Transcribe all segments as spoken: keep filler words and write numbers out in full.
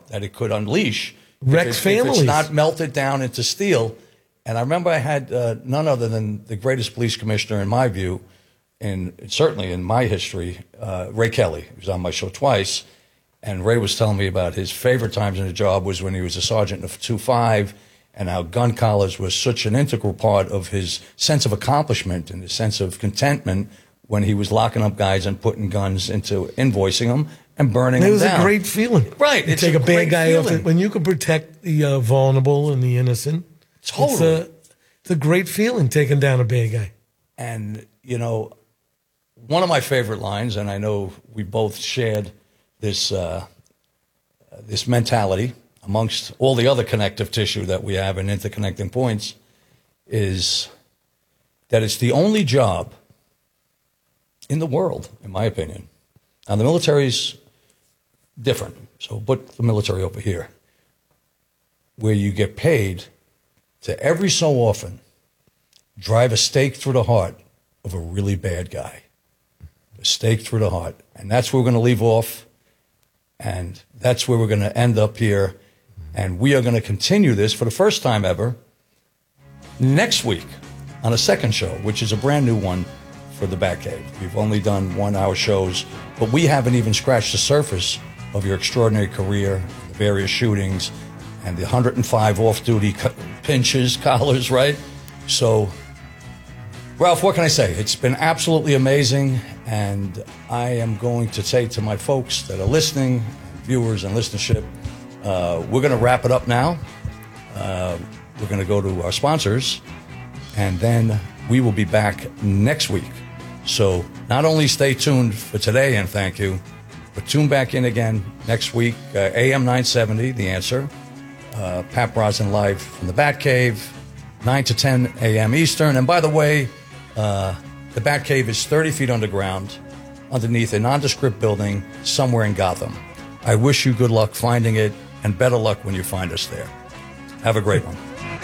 that it could unleash. Wrecks if, it, families. if it's not melted down into steel. And I remember I had uh, none other than the greatest police commissioner, in my view, and certainly in my history, uh, Ray Kelly. He was on my show twice. And Ray was telling me about his favorite times in the job was when he was a sergeant of two five, and how gun collars was such an integral part of his sense of accomplishment and his sense of contentment when he was locking up guys and putting guns into invoicing them and burning them down. It was a great feeling. Right. You it's take a, a bad guy feeling. off it. When you can protect the uh, vulnerable and the innocent, totally. It's a, it's a great feeling taking down a bad guy. And, you know, one of my favorite lines, and I know we both shared this uh, this mentality amongst all the other connective tissue that we have and interconnecting points, is that it's the only job in the world, in my opinion. Now, the military's different, so put the military over here, where you get paid to every so often drive a stake through the heart of a really bad guy. A stake through the heart. And that's where we're going to leave off, and that's where we're going to end up here. And we are going to continue this for the first time ever next week on a second show, which is a brand new one for the Batcave. We've only done one-hour shows, but we haven't even scratched the surface of your extraordinary career, the various shootings, and the one hundred five off-duty co- pinches, collars, right? So, Ralph, what can I say? It's been absolutely amazing, and I am going to say to my folks that are listening, viewers and listenership, uh, we're going to wrap it up now. Uh, we're going to go to our sponsors, and then we will be back next week. So not only stay tuned for today, and thank you, but tune back in again next week, uh, A M nine seventy, The Answer, uh, Pat Brosnan live from the Batcave, nine to ten a.m. Eastern. And by the way, uh, the Batcave is thirty feet underground, underneath a nondescript building somewhere in Gotham. I wish you good luck finding it, and better luck when you find us there. Have a great one.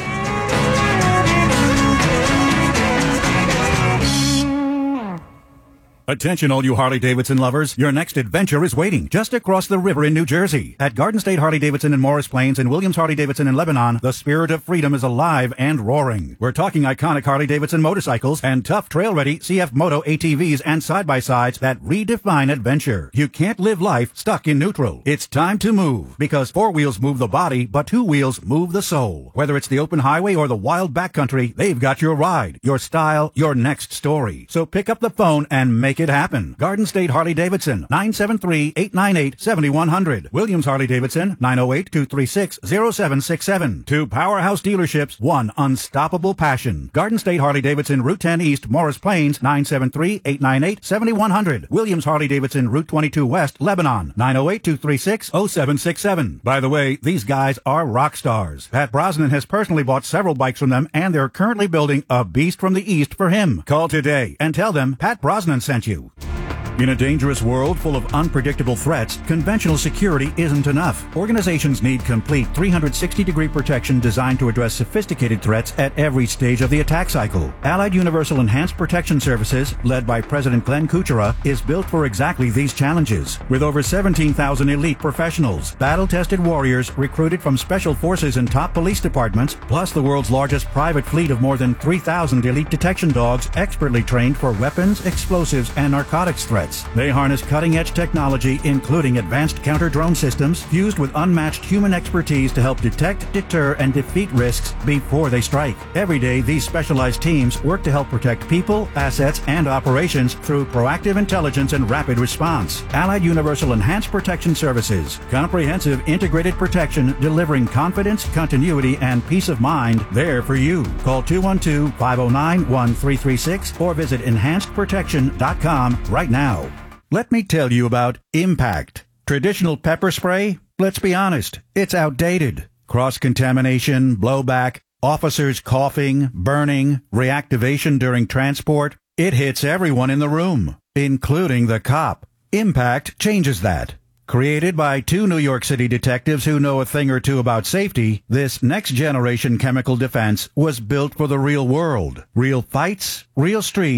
Attention all you Harley-Davidson lovers, your next adventure is waiting just across the river in New Jersey. At Garden State Harley-Davidson in Morris Plains and Williams Harley-Davidson in Lebanon, the spirit of freedom is alive and roaring. We're talking iconic Harley-Davidson motorcycles and tough trail-ready C F Moto A T Vs and side-by-sides that redefine adventure. You can't live life stuck in neutral. It's time to move, because four wheels move the body, but two wheels move the soul. Whether it's the open highway or the wild backcountry, they've got your ride, your style, your next story. So pick up the phone and make it happen. Garden State Harley-Davidson, nine seven three, eight nine eight, seven one zero zero. Williams Harley-Davidson, nine oh eight, two three six, oh seven six seven. Two powerhouse dealerships, one unstoppable passion. Garden State Harley-Davidson, Route ten East, Morris Plains, nine seven three, eight nine eight, seven one zero zero. Williams Harley-Davidson, Route twenty-two West, Lebanon, nine oh eight, two three six, oh seven six seven. By the way, these guys are rock stars. Pat Brosnan has personally bought several bikes from them, and they're currently building a beast from the East for him. Call today and tell them Pat Brosnan sent you. In a dangerous world full of unpredictable threats, conventional security isn't enough. Organizations need complete three hundred sixty degree protection designed to address sophisticated threats at every stage of the attack cycle. Allied Universal Enhanced Protection Services, led by President Glenn Kuchera, is built for exactly these challenges. With over seventeen thousand elite professionals, battle-tested warriors recruited from special forces and top police departments, plus the world's largest private fleet of more than three thousand elite detection dogs expertly trained for weapons, explosives, and narcotics threats. They harness cutting-edge technology, including advanced counter-drone systems, fused with unmatched human expertise to help detect, deter, and defeat risks before they strike. Every day, these specialized teams work to help protect people, assets, and operations through proactive intelligence and rapid response. Allied Universal Enhanced Protection Services. Comprehensive integrated protection delivering confidence, continuity, and peace of mind there for you. Call two one two, five oh nine, one three three six or visit enhanced protection dot com right now. Let me tell you about Impact. Traditional pepper spray? Let's be honest, it's outdated. Cross-contamination, blowback, officers coughing, burning, reactivation during transport. It hits everyone in the room, including the cop. Impact changes that. Created by two New York City detectives who know a thing or two about safety, this next-generation chemical defense was built for the real world. Real fights, real streets,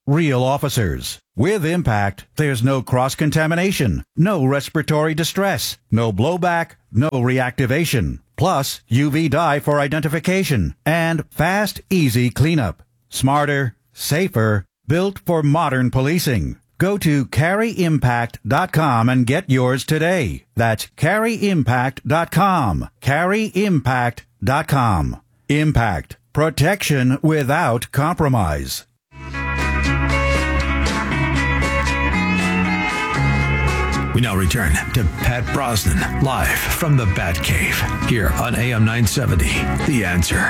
real officers. With Impact, there's no cross-contamination, no respiratory distress, no blowback, no reactivation, plus U V dye for identification, and fast, easy cleanup. Smarter, safer, built for modern policing. Go to carry impact dot com and get yours today. That's carry impact dot com. carry impact dot com. Impact. Protection without compromise. We now return to Pat Brosnan, live from the Batcave, here on A M nine seventy, The Answer.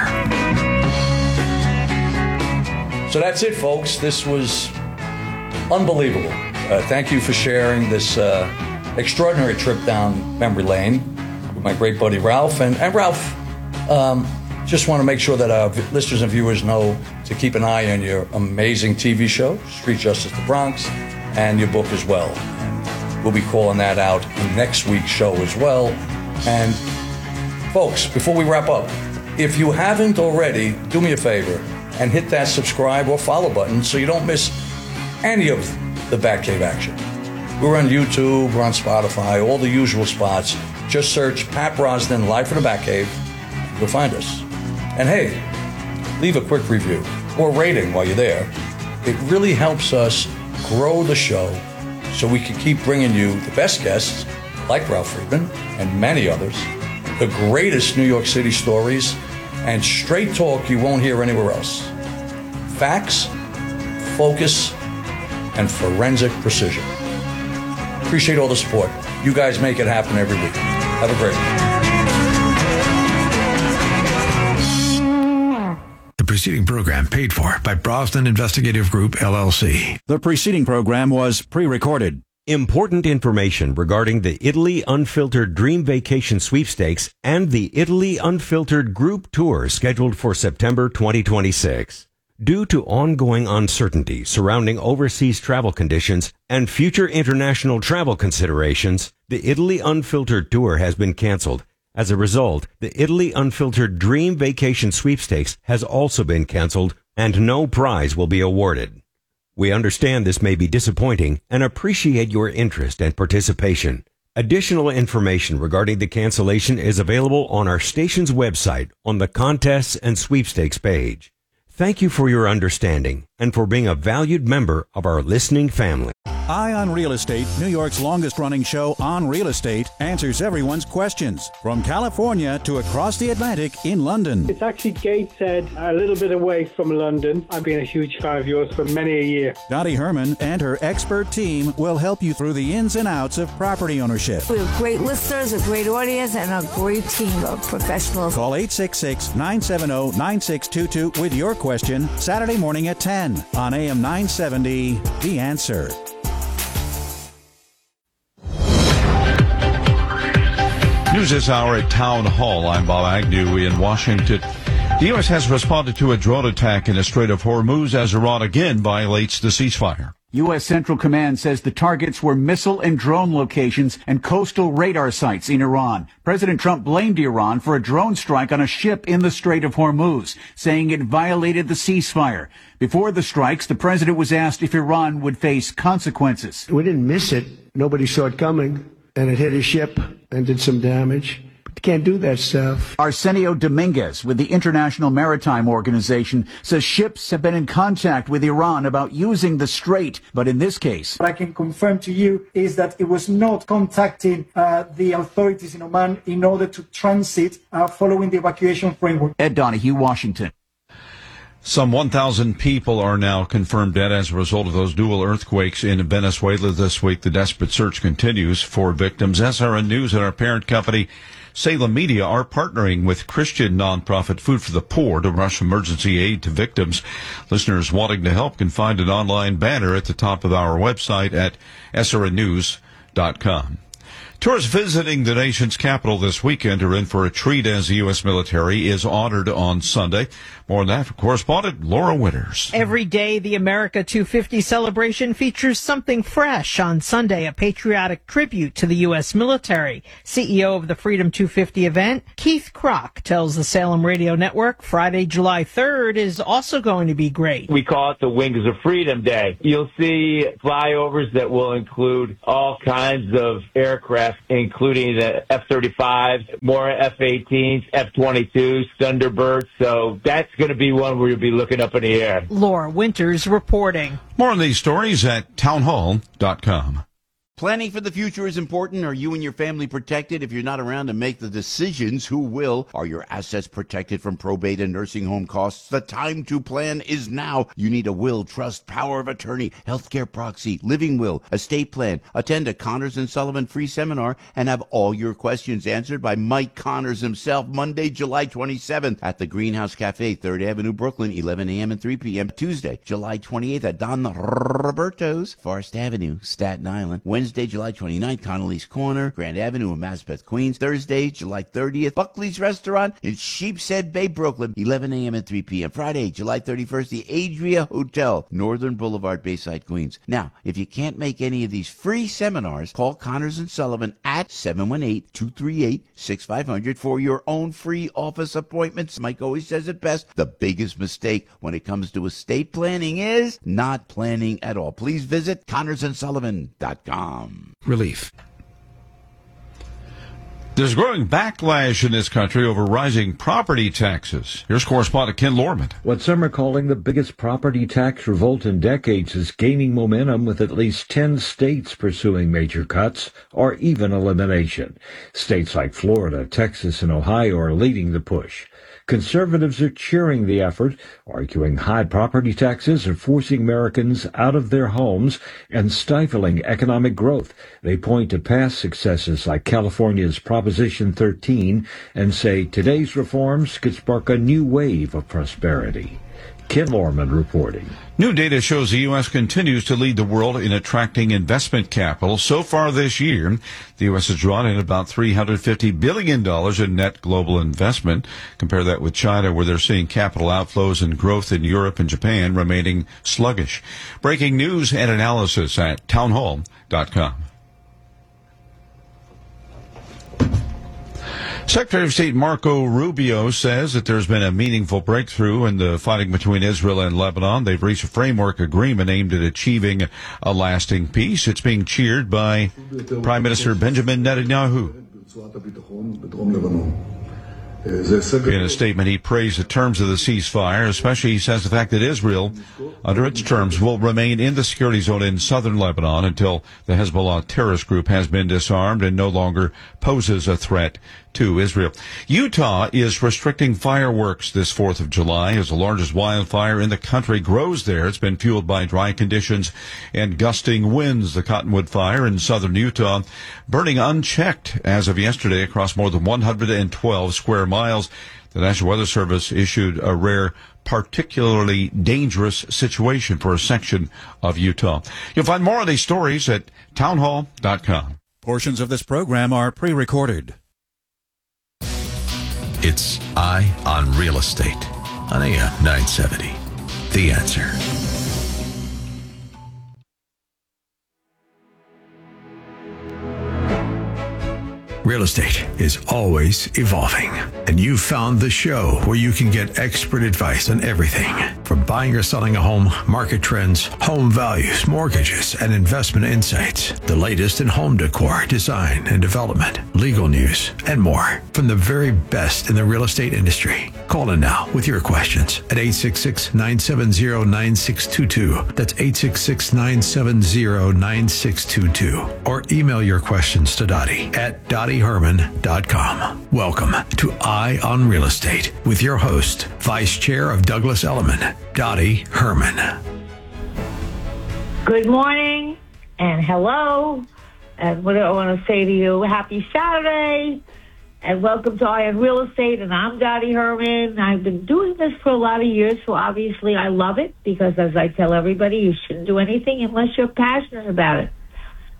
So that's it, folks. This was unbelievable. Uh, thank you for sharing this uh, extraordinary trip down memory lane with my great buddy Ralph. And, and Ralph, um, just want to make sure that our listeners and viewers know to keep an eye on your amazing T V show, Street Justice the Bronx, and your book as well. And we'll be calling that out in next week's show as well. And folks, before we wrap up, if you haven't already, do me a favor and hit that subscribe or follow button so you don't miss any of the Batcave action. We're on YouTube, we're on Spotify, all the usual spots. Just search Pat Brosnan, Live from the Batcave. You'll find us. And hey, leave a quick review or rating while you're there. It really helps us grow the show so we can keep bringing you the best guests, like Ralph Friedman and many others, the greatest New York City stories, and straight talk you won't hear anywhere else. Facts, focus, and forensic precision. Appreciate all the support. You guys make it happen every week. Have a great one. The preceding program paid for by Brosnan Investigative Group, L L C. The preceding program was pre-recorded. Important information regarding the Italy Unfiltered Dream Vacation Sweepstakes and the Italy Unfiltered Group Tour scheduled for September twenty twenty-six. Due to ongoing uncertainty surrounding overseas travel conditions and future international travel considerations, the Italy Unfiltered Tour has been canceled. As a result, the Italy Unfiltered Dream Vacation Sweepstakes has also been canceled and no prize will be awarded. We understand this may be disappointing and appreciate your interest and participation. Additional information regarding the cancellation is available on our station's website on the Contests and Sweepstakes page. Thank you for your understanding and for being a valued member of our listening family. Eye on Real Estate, New York's longest-running show on real estate, answers everyone's questions. From California to across the Atlantic in London. It's actually Gateshead, a little bit away from London. I've been a huge fan of yours for many a year. Dottie Herman and her expert team will help you through the ins and outs of property ownership. We have great listeners, a great audience, and a great team of professionals. Call eight six six, nine seven zero, nine six two two with your question Saturday morning at ten on A M nine seventy, The Answer. News this hour at Town Hall. I'm Bob Agnew in Washington. The U S has responded to a drone attack in the Strait of Hormuz as Iran again violates the ceasefire. U S Central Command says the targets were missile and drone locations and coastal radar sites in Iran. President Trump blamed Iran for a drone strike on a ship in the Strait of Hormuz, saying it violated the ceasefire. Before the strikes, the president was asked if Iran would face consequences. We didn't miss it. Nobody saw it coming, and it hit a ship and did some damage. You can't do that stuff. Arsenio Dominguez with the International Maritime Organization says ships have been in contact with Iran about using the strait, but in this case... What I can confirm to you is that it was not contacting uh, the authorities in Oman in order to transit uh, following the evacuation framework. Ed Donahue, Washington. Some one thousand people are now confirmed dead as a result of those dual earthquakes in Venezuela this week. The desperate search continues for victims. S R N News and our parent company, Salem Media, are partnering with Christian nonprofit Food for the Poor to rush emergency aid to victims. Listeners wanting to help can find an online banner at the top of our website at S R N news dot com. Tourists visiting the nation's capital this weekend are in for a treat as the U S military is honored on Sunday. More on that from correspondent Laura Winters. Every day, the America two fifty celebration features something fresh. On Sunday, a patriotic tribute to the U S military. C E O of the Freedom two fifty event, Keith Kroc, tells the Salem Radio Network Friday, July third is also going to be great. We call it the Wings of Freedom Day. You'll see flyovers that will include all kinds of aircraft, including the F thirty-fives, more F eighteens, F twenty-twos, Thunderbirds. So that's going to be one where you'll be looking up in the air. Laura Winters reporting. More on these stories at townhall dot com. Planning for the future is important. Are you and your family protected? If you're not around to make the decisions, who will? Are your assets protected from probate and nursing home costs? The time to plan is now. You need a will, trust, power of attorney, healthcare proxy, living will, estate plan. Attend a Connors and Sullivan free seminar and have all your questions answered by Mike Connors himself Monday, July twenty-seventh at the Greenhouse Cafe, third Avenue, Brooklyn, eleven a.m. and three p.m. Tuesday, July twenty-eighth at Don Roberto's, Forest Avenue, Staten Island. Wednesday, Wednesday, July twenty-ninth, Connolly's Corner, Grand Avenue in Maspeth, Queens. Thursday, July thirtieth, Buckley's Restaurant in Sheepshead Bay, Brooklyn, eleven a.m. and three p.m. Friday, July thirty-first, the Adria Hotel, Northern Boulevard, Bayside, Queens. Now, if you can't make any of these free seminars, call Connors and Sullivan at seven one eight, two three eight, six five zero zero for your own free office appointments. Mike always says it best. The biggest mistake when it comes to estate planning is not planning at all. Please visit connors and sullivan dot com. Relief. There's growing backlash in this country over rising property taxes. Here's correspondent Ken Lorman. What some are calling the biggest property tax revolt in decades is gaining momentum, with at least ten states pursuing major cuts or even elimination. States like Florida, Texas, and Ohio are leading the push. Conservatives are cheering the effort, arguing high property taxes are forcing Americans out of their homes and stifling economic growth. They point to past successes like California's Proposition thirteen and say today's reforms could spark a new wave of prosperity. Ken Lorman reporting. New data shows the U S continues to lead the world in attracting investment capital. So far this year, the U S has drawn in about three hundred fifty billion dollars in net global investment. Compare that with China, where they're seeing capital outflows and growth in Europe and Japan remaining sluggish. Breaking news and analysis at townhall dot com. Secretary of State Marco Rubio says that there's been a meaningful breakthrough in the fighting between Israel and Lebanon. They've reached a framework agreement aimed at achieving a lasting peace. It's being cheered by Prime Minister Benjamin Netanyahu. In a statement, he praised the terms of the ceasefire, especially, he says, the fact that Israel, under its terms, will remain in the security zone in southern Lebanon until the Hezbollah terrorist group has been disarmed and no longer poses a threat to Israel. Utah is restricting fireworks this fourth of July as the largest wildfire in the country grows there. It's been fueled by dry conditions and gusting winds. The Cottonwood Fire in southern Utah burning unchecked as of yesterday across more than one hundred twelve square miles. The National Weather Service issued a rare, particularly dangerous situation for a section of Utah. You'll find more of these stories at townhall dot com. Portions of this program are pre-recorded. It's Eye on Real Estate on A M nine seventy. The Answer. Real estate is always evolving, and you found the show where you can get expert advice on everything from buying or selling a home, market trends, home values, mortgages, and investment insights. The latest in home decor, design and development, legal news, and more from the very best in the real estate industry. Call in now with your questions at eight six six, nine seven zero, nine six two two. That's eight six six, nine seven zero, nine six two two. Or email your questions to Dottie at dottie herman dot com. Welcome to Eye on Real Estate with your host, Vice Chair of Douglas Elliman, Dottie Herman. Good morning and hello. And what do I want to say to you? Happy Saturday and welcome to Eye on Real Estate. And I'm Dottie Herman. I've been doing this for a lot of years, so obviously I love it because, as I tell everybody, you shouldn't do anything unless you're passionate about it.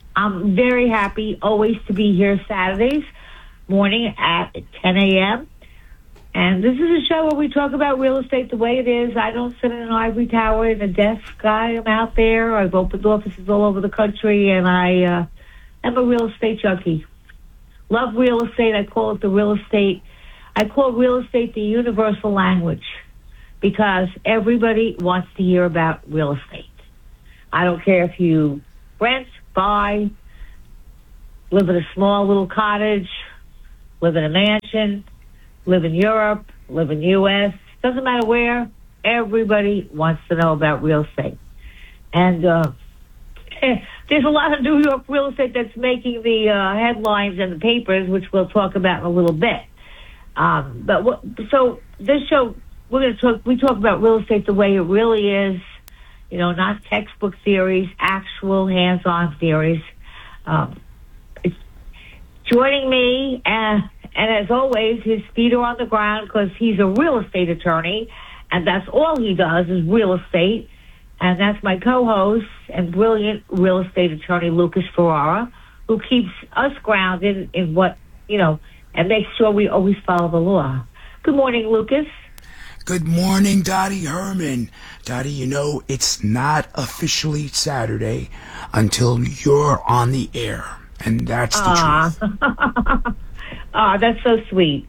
I'm very happy always to be here Saturdays morning at ten a.m. And this is a show where we talk about real estate the way it is. I don't sit in an ivory tower in a desk. I am out there. I've opened offices all over the country, and I uh, am a real estate junkie. Love real estate. I call it the real estate. I call real estate the universal language because everybody wants to hear about real estate. I don't care if you rent, buy, live in a small little cottage, live in a mansion, live in Europe, live in the U S Doesn't matter where. Everybody wants to know about real estate. And uh, there's a lot of New York real estate that's making the uh, headlines and the papers, which we'll talk about in a little bit. Um, but what, so this show, we're going to talk. We talk about real estate the way it really is. You know, not textbook theories, actual hands-on theories. Um, it's joining me, and, and as always, his feet are on the ground because he's a real estate attorney, and that's all he does is real estate. And that's my co-host and brilliant real estate attorney, Lucas Ferrara, who keeps us grounded in what, you know, and makes sure we always follow the law. Good morning, Lucas. Good morning, Dottie Herman. Dottie, you know, it's not officially Saturday until you're on the air. And that's the Aww. truth. Ah, that's so sweet.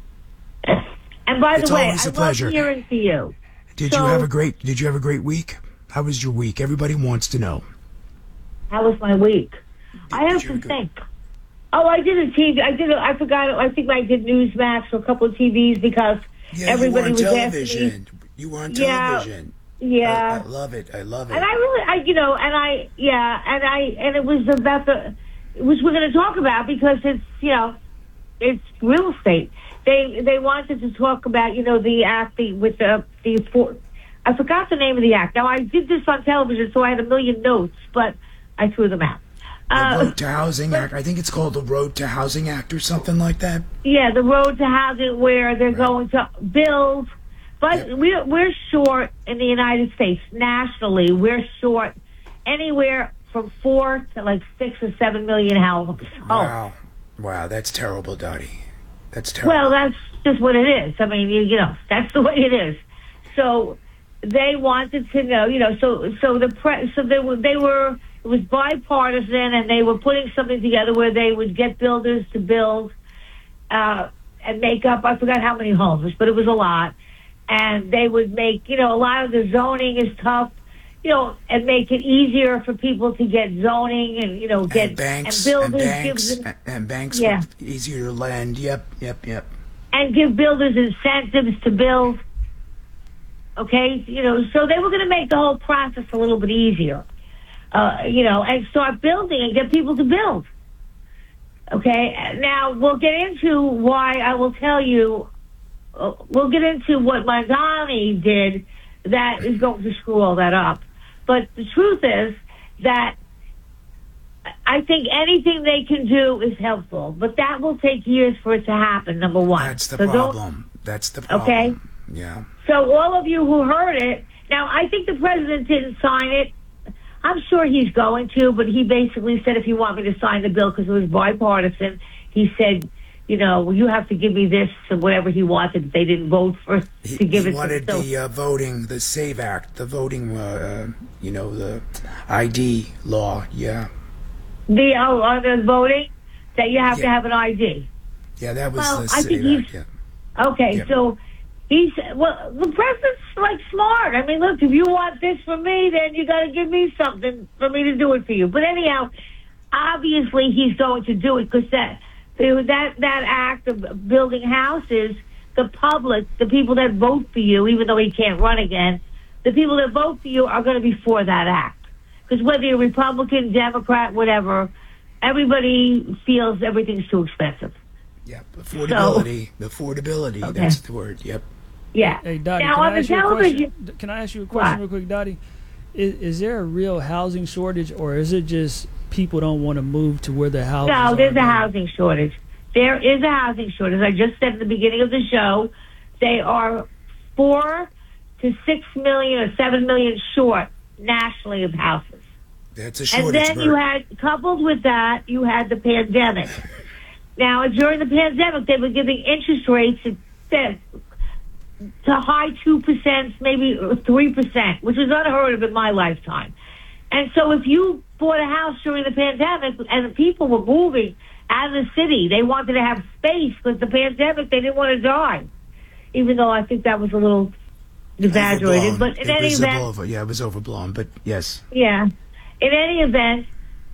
And by It's the way, always a I pleasure. love hearing to you. Did So- you have a great did you have a great week? How was your week? Everybody wants to know. How was my week? I have to think. Oh, I did a T V. I did. A, I forgot. I think I did Newsmax for a couple of T Vs because Yeah, everybody you were on was asking me. television. You were on Yeah, television. Yeah. I, I love it. I love it. And I really, I, you know, and I, yeah, and I, and it was about the, which we're going to talk about because it's, you know, it's real estate. They, they wanted to talk about, you know, the act the, with the, the, for, I forgot the name of the act. Now, I did this on television, so I had a million notes, but I threw them out. The Uh, Road to Housing Act. I think it's called the Road to Housing Act or something like that. Yeah, the road to housing where they're going to build. But we're, we're short in the United States. Nationally, we're short anywhere from four to like six or seven million houses. Wow. Wow, that's terrible, Dottie. That's terrible. Well, that's just what it is. I mean, you, you know, that's the way it is. So they wanted to know, you know, so so the pre- so they were they were it was bipartisan, and they were putting something together where they would get builders to build uh, and make up. I forgot how many homes, but it was a lot. And they would make, you know, a lot of the zoning is tough, you know, and make it easier for people to get zoning and, you know, get and banks and and, builders banks give them, and, and banks Yeah. with easier to lend. Yep, yep, yep. and give builders incentives to build. Okay, you know, so they were going to make the whole process a little bit easier, uh, you know, and start building and get people to build. Okay, now we'll get into why I will tell you. Uh, we'll get into what Mondani did that is going to screw all that up. But the truth is that I think anything they can do is helpful, but that will take years for it to happen, number one. That's the So don't- problem. That's the problem. Okay? Yeah. So all of you who heard it, now I think the president didn't sign it. I'm sure he's going to, but he basically said if you want me to sign the bill because it was bipartisan, he said, you know, you have to give me this and whatever he wanted. They didn't vote for He, to give he it wanted to the uh, voting, the SAVE Act, the voting, uh, uh, you know, the I D law. Yeah. the oh, on the voting that you have to Yeah. have an I D. Yeah, that was Well, the I think SAVE he's- Act. Yeah. Okay, Yeah. so he's well. The president's like smart. I mean, look, if you want this from me, then you got to give me something for me to do it for you. But anyhow, obviously he's going to do it because that that that act of building houses, the public, the people that vote for you, even though he can't run again, the people that vote for you are going to be for that act. Because whether you're Republican, Democrat, whatever, everybody feels everything's too expensive. Yep. Affordability. affordability. Okay. That's the word. Yep. Yeah. Hey, Dottie, Now, can on I the ask you a television- question? Can I ask you a question What? real quick, Dottie? Is, is there a real housing shortage, or is it just people don't want to move to where the houses No, are? there's a now? housing shortage. There is a housing shortage. I just said at the beginning of the show, they are four to six million or seven million short nationally of houses. That's a And shortage. then Bert. you had, coupled with that, you had the pandemic. Now, during the pandemic, they were giving interest rates to, to high two percent, maybe three percent, which was unheard of in my lifetime. And so if you bought a house during the pandemic and the people were moving out of the city, they wanted to have space because the pandemic, they didn't want to die. Even though I think that was a little exaggerated. Overblown. But in It any was event... over. Yeah, it was overblown, but yes. Yeah. In any event,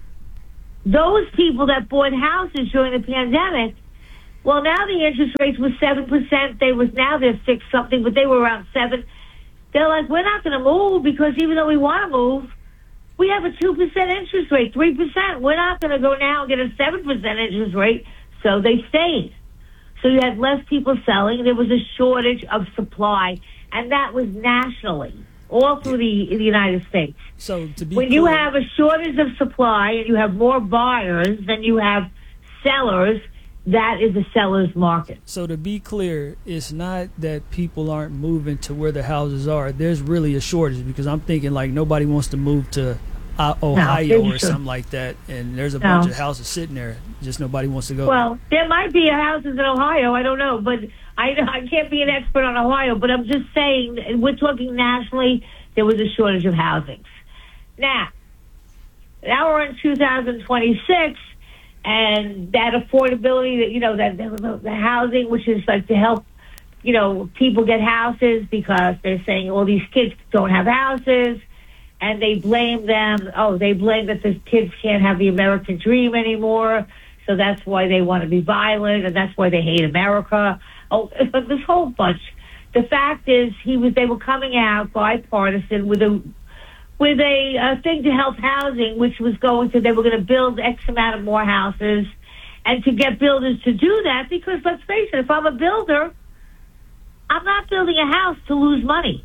those people that bought houses during the pandemic, well, now the interest rates were seven percent. They was now they're six something, but they were around seven. They're like, we're not going to move because even though we want to move, we have a two percent interest rate, three percent. We're not going to go now and get a seven percent interest rate. So they stayed. So you had less people selling. There was a shortage of supply, and that was nationally, all through the, the United States. So to be when clear, you have a shortage of supply and you have more buyers than you have sellers, that is a seller's market. So to be clear, it's not that people aren't moving to where the houses are. There's really a shortage because I'm thinking like nobody wants to move to uh, Ohio No, or something like that, and there's a No. bunch of houses sitting there. Just nobody wants to go. Well, there might be houses in Ohio. I don't know, but I I can't be an expert on Ohio. But I'm just saying we're talking nationally. There was a shortage of housings. Now, now we're in two thousand twenty-six, and that affordability, that you know, that the, the housing, which is like to help, you know, people get houses because they're saying all these kids don't have houses, and they blame them. Oh, they blame that the kids can't have the American dream anymore. So that's why they want to be violent, and that's why they hate America. Oh, this whole bunch. The fact is, he was. They were coming out bipartisan with a with a uh, thing to help housing, which was going to. They were going to build X amount of more houses, and to get builders to do that. Because let's face it, if I'm a builder, I'm not building a house to lose money.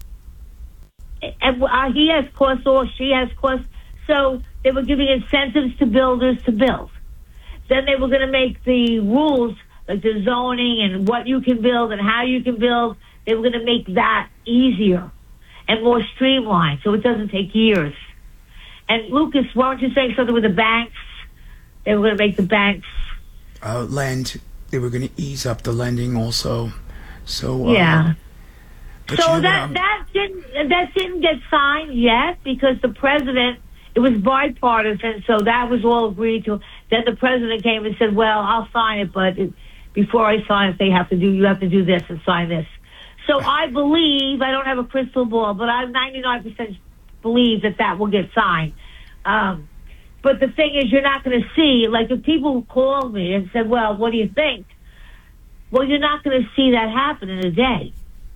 And uh, he has costs, or she has costs. So they were giving incentives to builders to build. Then they were going to make the rules, like the zoning and what you can build and how you can build, they were going to make that easier and more streamlined so it doesn't take years. And Lucas, weren't you saying something with the banks? They were going to make the banks... Uh, lend. They were going to ease up the lending also. So uh, yeah. but So you know, that, um, that, didn't, that didn't get signed yet because the president... It was bipartisan, so that was all agreed to. Then the president came and said, well, I'll sign it, but it, before I sign it, they have to do, you have to do this and sign this. So I believe, I don't have a crystal ball, but I ninety-nine percent believe that that will get signed. Um, but the thing is, you're not going to see, like if people called me and said, well, what do you think? Well, you're not going to see that happen in a day.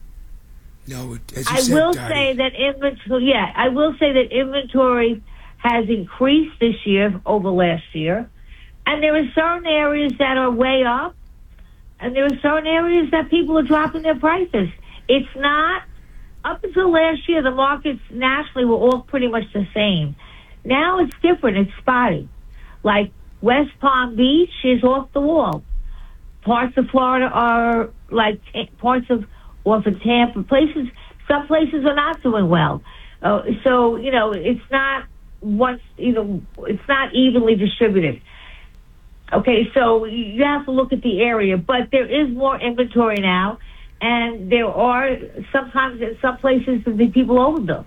No, as you I said, will Dottie, say that inventory, yeah, I will say that inventory has increased this year over last year. And there are certain areas that are way up, and there are certain areas that people are dropping their prices. It's not, up until last year, the markets nationally were all pretty much the same. Now it's different, it's spotty. Like West Palm Beach is off the wall. Parts of Florida are like parts of off of Tampa. Places, some places are not doing well. Uh, so, you know, it's not once, you know, it's not evenly distributed. Okay, so you have to look at the area, but there is more inventory now, and there are sometimes in some places the people overbuilt.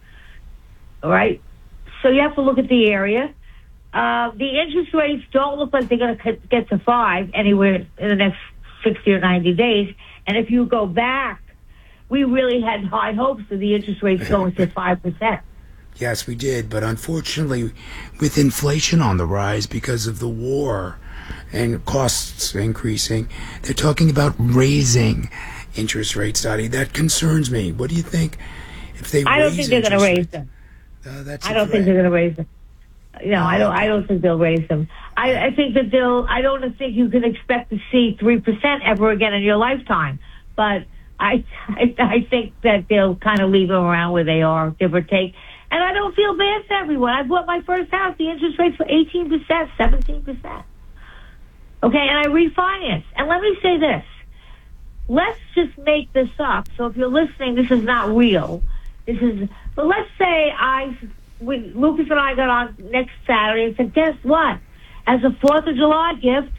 All right, so you have to look at the area. Uh, the interest rates don't look like they're going to get to five anywhere in the next sixty or ninety days. And if you go back, we really had high hopes of the interest rates going to five percent. yes, we did, but unfortunately, with inflation on the rise because of the war and costs increasing, they're talking about raising interest rates, Dottie. That concerns me. What do you think? If they I don't raise think they're going to raise them. Uh, that's I a don't threat. think they're going to raise them. No, I don't. I don't think they'll raise them. I, I think that they'll. I don't think you can expect to see three percent ever again in your lifetime. But I, I, I think that they'll kind of leave them around where they are, give or take. And I don't feel bad for everyone. I bought my first house. The interest rates were eighteen percent, seventeen percent. Okay, and I refinanced. And let me say this. Let's just make this up. So if you're listening, this is not real. This is, but let's say I we, Lucas and I got on next Saturday and said, guess what? As a Fourth of July gift,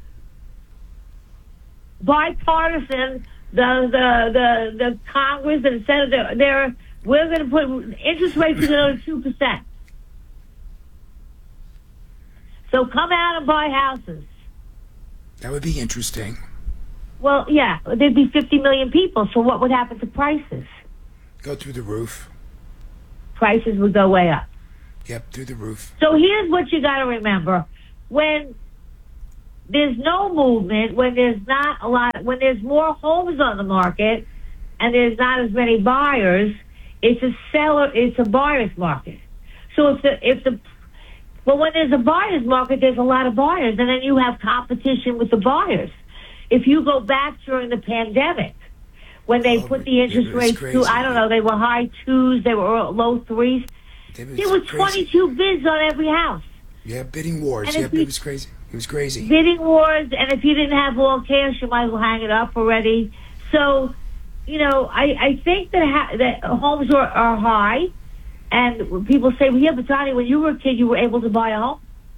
bipartisan, the the the, the Congress and the Senate, they're, they're we're going to put interest rates to go to two percent. So come out and buy houses. That would be interesting. Well, yeah, there'd be fifty million people. So what would happen to prices? Go through the roof. Prices would go way up. Yep, through the roof. So here's what you got to remember: when there's no movement, when there's not a lot, when there's more homes on the market, and there's not as many buyers, it's a seller, it's a buyer's market. So if the if the well, when there's a buyer's market, there's a lot of buyers, and then you have competition with the buyers. If you go back during the pandemic, when they oh, put the interest rates to, I don't know, they were high twos, they were low threes. There were twenty-two bids on every house. Yeah, bidding wars. Yeah, it was crazy. It was crazy. Bidding wars, and if you didn't have all cash, you might as well hang it up already. So, you know, I, I think that ha- that homes are, are high, and people say, well, yeah, but Donnie, when you were a kid, you were able to buy a home.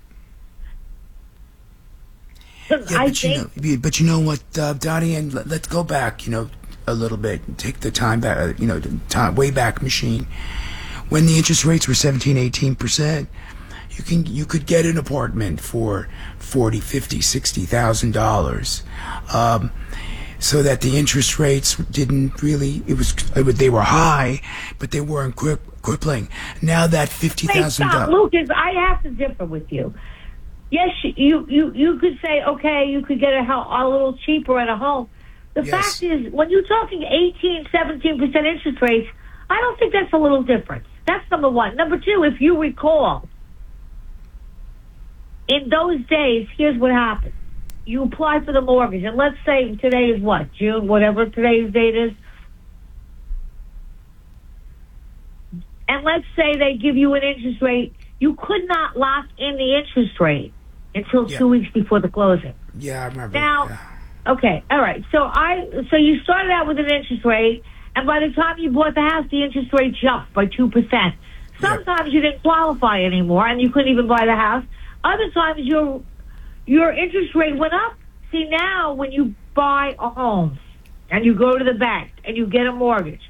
Yeah, I but, think, you know, but you know what, uh, Dottie, and let, let's go back, you know, a little bit and take the time back, uh, you know, the time, way back machine. When the interest rates were seventeen, eighteen percent, you can you could get an apartment for forty, fifty, sixty thousand dollars. Um, so that the interest rates didn't really, it was, it was they were high, but they weren't crippling. Now that fifty thousand dollars. Hey, Lucas, I have to differ with you. Yes, you, you, you could say, okay, you could get a, a little cheaper at a home. The yes. fact is, when you're talking eighteen, seventeen percent interest rates, I don't think that's a little difference. That's number one. Number two, if you recall, in those days, here's what happened. You apply for the mortgage, and let's say today is what, June, whatever today's date is. And let's say they give you an interest rate. You could not lock in the interest rate until yeah. two weeks before the closing. Yeah, I remember. Now, yeah. okay, all right. So I, so you started out with an interest rate, and by the time you bought the house, the interest rate jumped by two percent. Sometimes yeah. you didn't qualify anymore, and you couldn't even buy the house. Other times your your interest rate went up. See, now when you buy a home and you go to the bank and you get a mortgage,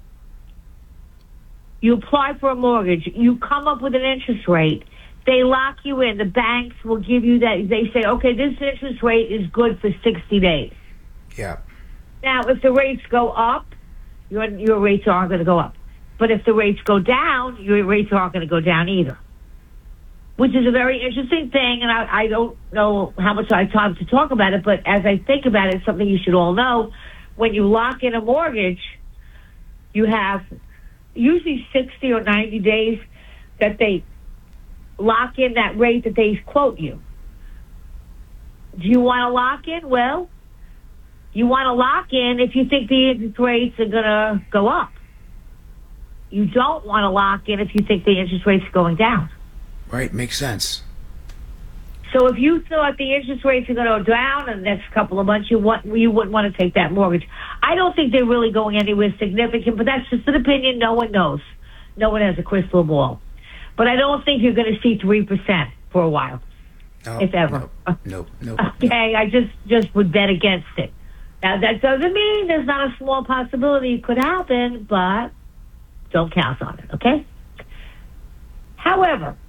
you apply for a mortgage, you come up with an interest rate. They lock you in. The banks will give you that. They say, okay, this interest rate is good for sixty days. Yeah. Now, if the rates go up, your your rates aren't going to go up. But if the rates go down, your rates aren't going to go down either. Which is a very interesting thing, and I, I don't know how much I have time to talk about it, but as I think about it, it's something you should all know. When you lock in a mortgage, you have usually sixty or ninety days that they lock in that rate that they quote you. Do you want to lock in? Well, you want to lock in if you think the interest rates are going to go up. You don't want to lock in if you think the interest rates are going down. Right, makes sense. So if you thought the interest rates are going to go down in the next couple of months, you want you wouldn't want to take that mortgage. I don't think they're really going anywhere significant, but that's just an opinion. No one knows. No one has a crystal ball. But I don't think you're going to see three percent for a while, no, if ever. No, no, no. Okay, no. I just, just would bet against it. Now, that doesn't mean there's not a small possibility it could happen, but don't count on it, okay? However,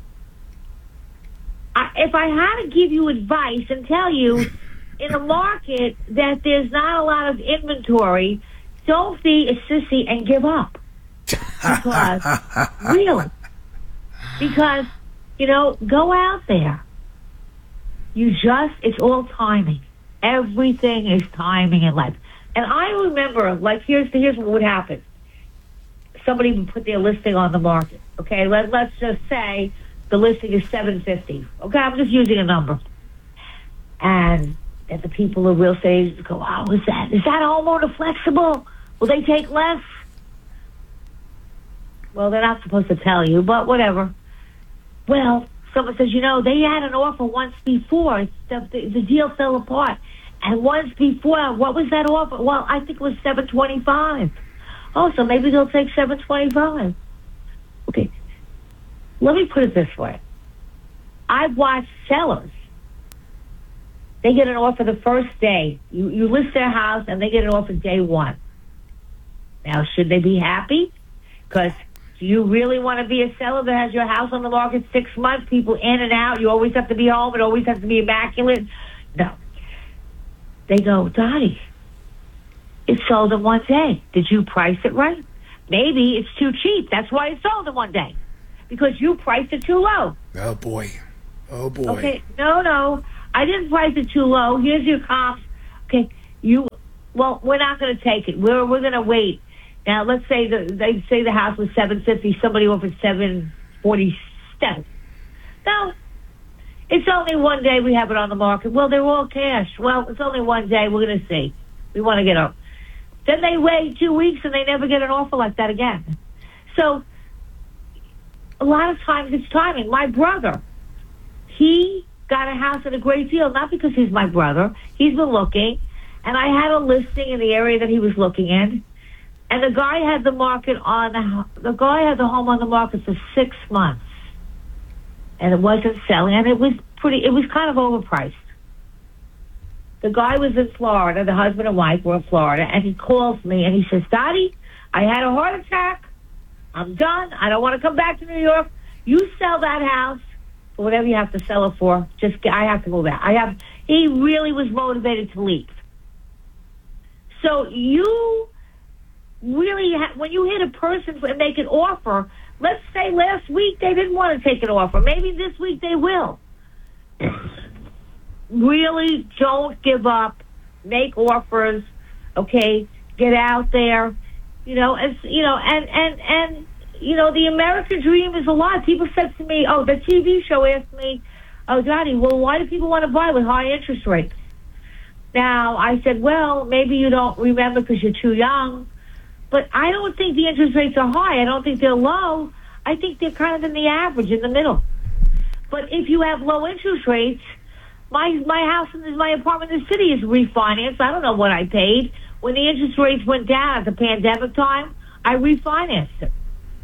I, if I had to give you advice and tell you in a market that there's not a lot of inventory, don't be a sissy and give up. Because, really, because, you know, go out there. You just, it's all timing. Everything is timing in life. And I remember, like, here's, here's what would happen. Somebody would put their listing on the market. Okay, Let, let's just say the listing is seven fifty. Okay, I'm just using a number. And, and the people of real estate go, oh, is that, is that homeowner flexible? Will they take less? Well, they're not supposed to tell you, but whatever. Well, someone says, you know, they had an offer once before. The, the, the deal fell apart. And once before, what was that offer? Well, I think it was seven twenty-five. Oh, so maybe they'll take seven twenty-five. Okay. let me put it this way. I've watched sellers. They get an offer the first day. You, you list their house, and they get an offer day one. Now, should they be happy? Because do you really want to be a seller that has your house on the market six months, people in and out, you always have to be home, it always has to be immaculate? No. They go, Dottie, it sold in one day. Did you price it right? Maybe it's too cheap. That's why it sold in one day. Because you priced it too low. Oh, boy. Oh, boy. Okay, no, no. I didn't price it too low. Here's your comps. Okay, you, well, we're not going to take it. We're we're going to wait. Now, let's say the, they say the house was seven fifty. Somebody offered seven forty-seven. No, it's only one day we have it on the market. Well, they're all cash. Well, it's only one day. We're going to see. We want to get up. Then they wait two weeks and they never get an offer like that again. So, a lot of times it's timing. My brother, he got a house at a great deal, not because he's my brother. He's been looking, and I had a listing in the area that he was looking in, and the guy had the market on the, the guy had the home on the market for six months, and it wasn't selling, and it was pretty. It was kind of overpriced. The guy was in Florida. The husband and wife were in Florida, and he calls me and he says, "Dottie, I had a heart attack. I'm done. I don't want to come back to New York. You sell that house." Whatever you have to sell it for, just I have to move out. I have. He really was motivated to leave. So you really, ha- when you hit a person and make an offer, let's say last week they didn't want to take an offer. Maybe this week they will. Really, don't give up. Make offers. Okay, get out there. You know, as you know, and and and. You know, the American dream is a lot. People said to me, oh, the T V show asked me, oh, Dottie, well, why do people want to buy with high interest rates? Now, I said, well, maybe you don't remember because you're too young. But I don't think the interest rates are high. I don't think they're low. I think they're kind of in the average, in the middle. But if you have low interest rates, my my house and my apartment in the city is refinanced. I don't know what I paid. When the interest rates went down at the pandemic time, I refinanced it.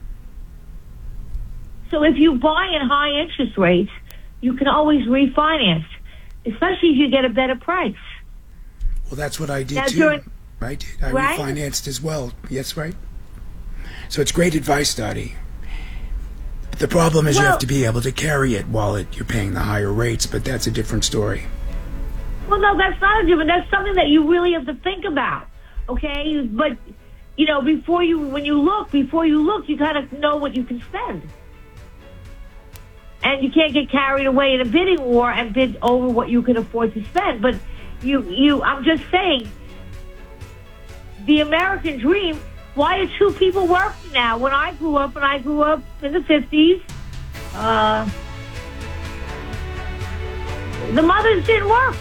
So if you buy in high interest rates, you can always refinance, especially if you get a better price. Well, that's what I did now, too. during, I did. I right? refinanced as well. Yes, right. So it's great advice, Dottie. The problem is well, you have to be able to carry it while it, you're paying the higher rates, but that's a different story. Well, no, that's not a different. That's something that you really have to think about. Okay, but you know, before you, when you look, before you look, you gotta know what you can spend. And you can't get carried away in a bidding war and bid over what you can afford to spend. But you, you, I'm just saying, the American dream, why are two people working now? When I grew up, and I grew up in the fifties, uh, the mothers didn't work.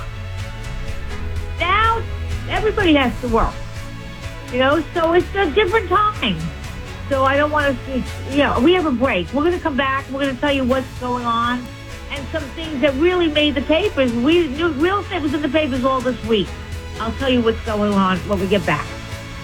Now, everybody has to work. You know, so it's a different time. So I don't want to, you know, we have a break. We're going to come back. We're going to tell you what's going on and some things that really made the papers. We knew real estate was in the papers all this week. I'll tell you what's going on when we get back.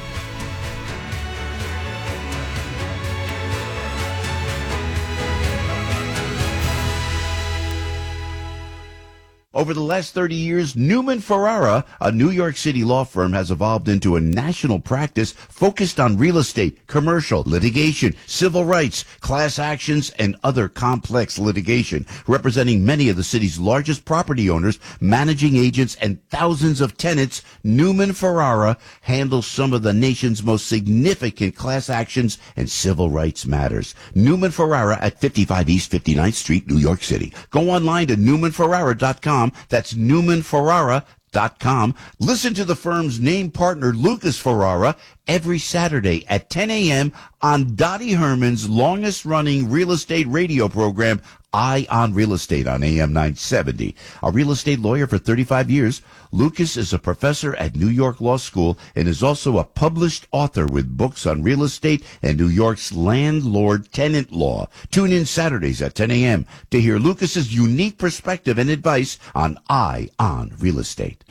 Over the last thirty years, Newman Ferrara, a New York City law firm, has evolved into a national practice focused on real estate, commercial, litigation, civil rights, class actions, and other complex litigation, representing many of the city's largest property owners, managing agents, and thousands of tenants. Newman Ferrara handles some of the nation's most significant class actions and civil rights matters. Newman Ferrara at fifty-five East fifty-ninth Street, New York City. Go online to newman ferrara dot com. That's newman ferrara dot com. Listen to the firm's name partner, Lucas Ferrara, every Saturday at ten a.m. on Dottie Herman's longest-running real estate radio program, Eye on Real Estate, on A M nine seventy. A real estate lawyer for thirty-five years, Lucas is a professor at New York Law School and is also a published author with books on real estate and New York's landlord-tenant law. Tune in Saturdays at ten a.m. to hear Lucas's unique perspective and advice on Eye on Real Estate.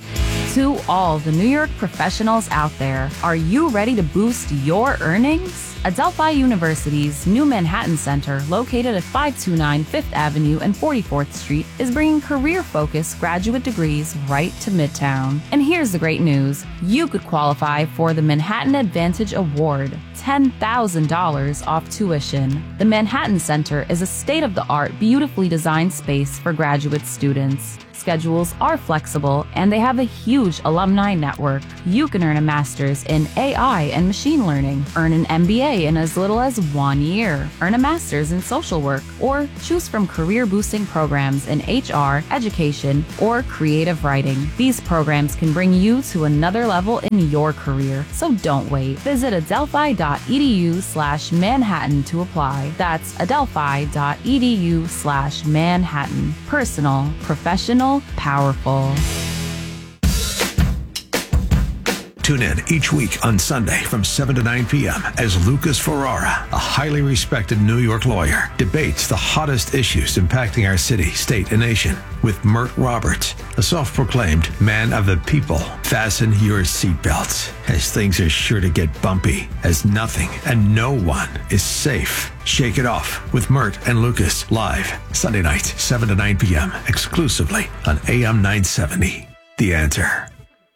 To all the New York professionals out there, are you ready to boost your earnings? Adelphi University's new Manhattan Center, located at five two nine Fifth Avenue and forty-fourth Street, is bringing career-focused graduate degrees right to Midtown. And here's the great news. You could qualify for the Manhattan Advantage Award, ten thousand dollars off tuition. The Manhattan Center is a state-of-the-art, beautifully designed space for graduate students. Schedules are flexible, and they have a huge alumni network. You can earn a master's in A I and machine learning, earn an M B A in as little as one year, earn a master's in social work, or choose from career-boosting programs in H R, education, or creative writing. These programs can bring you to another level in your career, so don't wait. Visit adelphi.edu slash Manhattan to apply. That's adelphi.edu slash Manhattan. Personal, professional, powerful. Tune in each week on Sunday from seven to nine p.m. as Lucas Ferrara, a highly respected New York lawyer, debates the hottest issues impacting our city, state, and nation with Mert Roberts, a self-proclaimed man of the people. Fasten your seatbelts, as things are sure to get bumpy, as nothing and no one is safe. Shake it off with Mert and Lucas live Sunday nights, seven to nine p.m. exclusively on A M nine seventy. The Answer.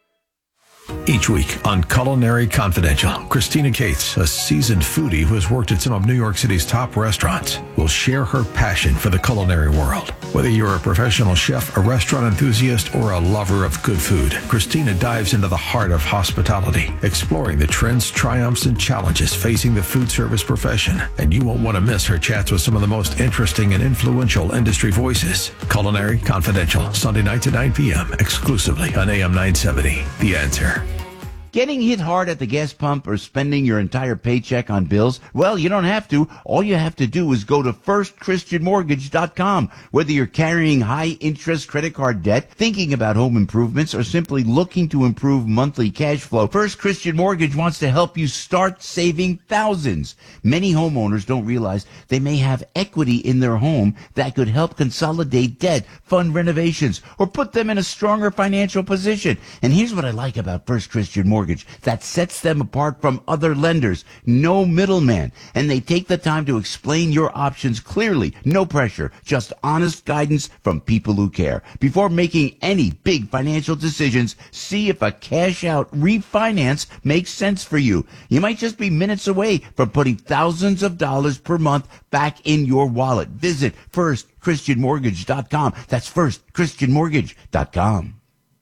Each week on Culinary Confidential, Christina Cates, a seasoned foodie who has worked at some of New York City's top restaurants, will share her passion for the culinary world. Whether you're a professional chef, a restaurant enthusiast, or a lover of good food, Christina dives into the heart of hospitality, exploring the trends, triumphs, and challenges facing the food service profession. And you won't want to miss her chats with some of the most interesting and influential industry voices. Culinary Confidential, Sunday nights at nine p.m., exclusively on A M nine seventy. The Answer. Getting hit hard at the gas pump or spending your entire paycheck on bills? Well, you don't have to. All you have to do is go to first christian mortgage dot com. Whether you're carrying high-interest credit card debt, thinking about home improvements, or simply looking to improve monthly cash flow, First Christian Mortgage wants to help you start saving thousands. Many homeowners don't realize they may have equity in their home that could help consolidate debt, fund renovations, or put them in a stronger financial position. And here's what I like about First Christian Mortgage. That sets them apart from other lenders. No middleman. And they take the time to explain your options clearly. No pressure. Just honest guidance from people who care. Before making any big financial decisions, see if a cash-out refinance makes sense for you. You might just be minutes away from putting thousands of dollars per month back in your wallet. Visit first christian mortgage dot com. That's first christian mortgage dot com.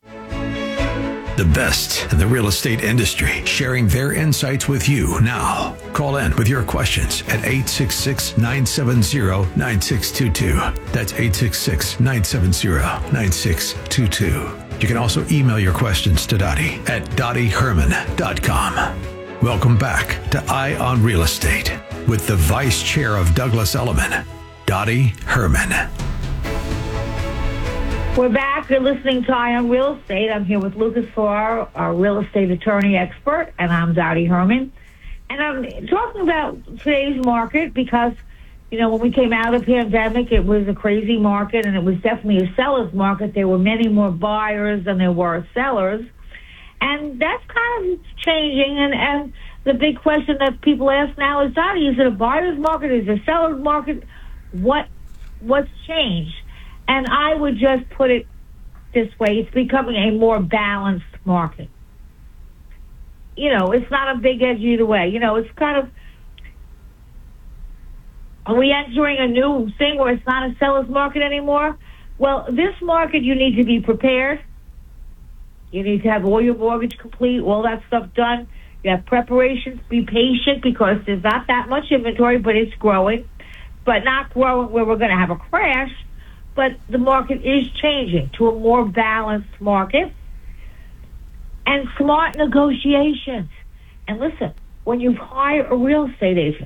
The best in the real estate industry, sharing their insights with you now. Call in with your questions at eight six six, nine seven zero, nine six two two. That's eight six six, nine seven zero, nine six two two. You can also email your questions to Dottie at dottie herman dot com. Welcome back to Eye on Real Estate with the Vice Chair of Douglas Elliman, Dottie Herman. We're back. You're listening to Eye on Real Estate. I'm here with Lucas Farrar, our real estate attorney expert, and I'm Dottie Herman. And I'm talking about today's market because, you know, when we came out of the pandemic, it was a crazy market, and it was definitely a seller's market. There were many more buyers than there were sellers. And that's kind of changing. And, and the big question that people ask now is, Dottie, is it a buyer's market? Is it a seller's market? What What's changed? And I would just put it this way. It's becoming a more balanced market. You know, it's not a big edge either way. You know, it's kind of, are we entering a new thing where it's not a seller's market anymore? Well, this market, you need to be prepared. You need to have all your mortgage complete, all that stuff done. You have preparations. Be patient because there's not that much inventory, but it's growing. But not growing where we're going to have a crash. But the market is changing to a more balanced market and smart negotiations. And listen, when you hire a real estate agent,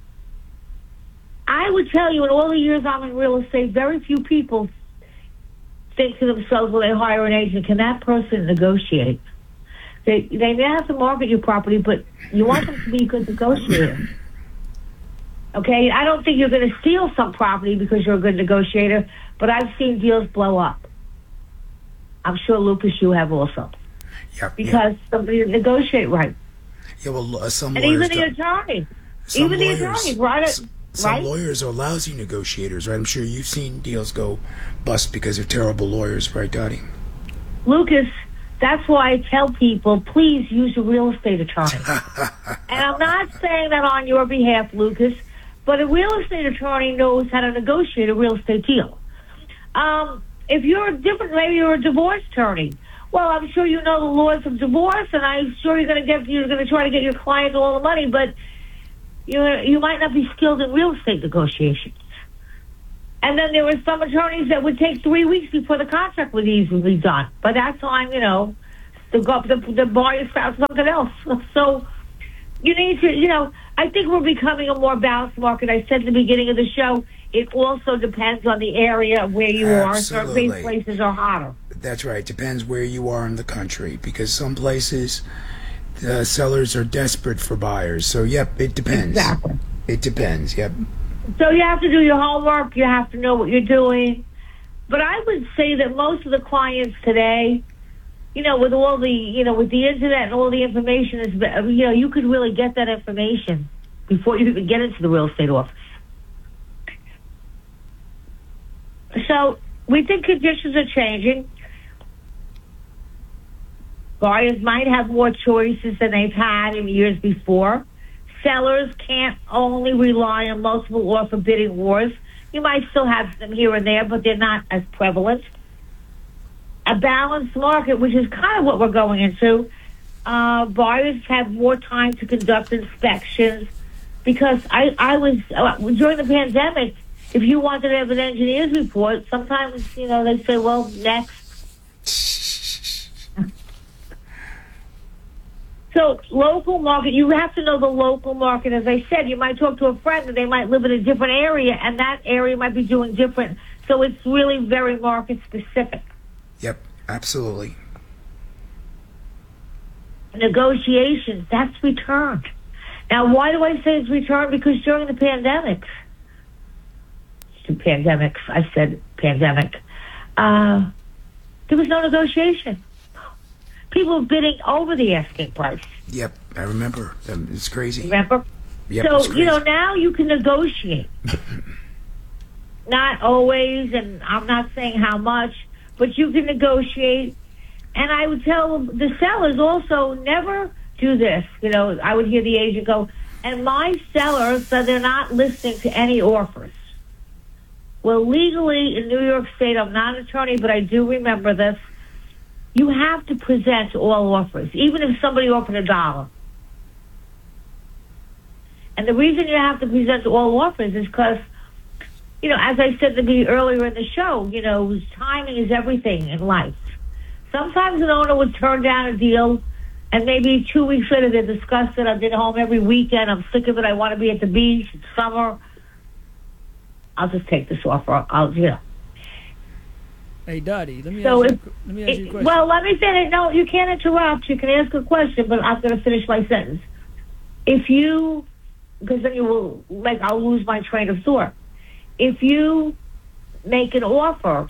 I would tell you in all the years I'm in real estate, very few people think to themselves when they hire an agent, can that person negotiate? They, they may have to market your property, but you want them to be a good negotiator. Okay, I don't think you're going to steal some property because you're a good negotiator, but I've seen deals blow up. I'm sure, Lucas, you have also. Yep, because yep. somebody didn't negotiate right. Yeah, well, uh, some And lawyers even the don't- attorney, some even lawyers, the attorney brought it, Some right? lawyers are lousy negotiators, right? I'm sure you've seen deals go bust because of terrible lawyers, right, Dottie? Lucas, that's why I tell people, please use a real estate attorney. And I'm not saying that on your behalf, Lucas, but a real estate attorney knows how to negotiate a real estate deal. Um, if you're a different, maybe you're a divorce attorney. Well, I'm sure you know the laws of divorce, and I'm sure you're going to get you're going to try to get your client all the money, but you you might not be skilled in real estate negotiations. And then there were some attorneys that would take three weeks before the contract would easily be done. By that time, you know, the the, the buyers found something else. So you need to, you know, I think we're becoming a more balanced market. I said at the beginning of the show, it also depends on the area where you Absolutely. are. Certain places are hotter. That's right. Depends where you are in the country, because some places the sellers are desperate for buyers. So, yep, it depends. Exactly. It depends. Yep. So you have to do your homework. You have to know what you're doing. But I would say that most of the clients today, you know, with all the, you know, with the internet and all the information, is, you know, you could really get that information before you even get into the real estate office. So we think conditions are changing. Buyers might have more choices than they've had in years before. Sellers can't only rely on multiple offer bidding wars. You might still have them here and there, but they're not as prevalent. A balanced market, which is kind of what we're going into. Uh, buyers have more time to conduct inspections, because I, I was, uh, during the pandemic, if you wanted to have an engineer's report, sometimes, you know, they say, well, next. So local market, you have to know the local market. As I said, you might talk to a friend and they might live in a different area, and that area might be doing different. So it's really very market specific. Yep, absolutely. Negotiations, that's returned. Now, why do I say it's returned? Because during the pandemics, the pandemics, I said pandemic, uh, there was no negotiation. People were bidding over the asking price. Yep, I remember. Um, It's crazy. Remember? Yep, so, it's crazy. you know, now you can negotiate. Not always, and I'm not saying how much, but you can negotiate. And I would tell the sellers also, never do this. You know, I would hear the agent go, and my seller said they're not listening to any offers. Well, legally in New York State, I'm not an attorney, but I do remember this. You have to present all offers, even if somebody offered a dollar. And the reason you have to present all offers is because, you know, as I said to me earlier in the show, you know, timing is everything in life. Sometimes an owner would turn down a deal, and maybe two weeks later they discussed it. I've been home every weekend. I'm sick of it. I want to be at the beach. It's summer. I'll just take this offer. I'll, you know. Hey, Dottie, let me, So ask, if, you, let me ask you a it, question. well, let me finish. No, you can't interrupt. You can ask a question, but I'm going to finish my sentence. If you, because then you will, like, I'll lose my train of thought. If you make an offer,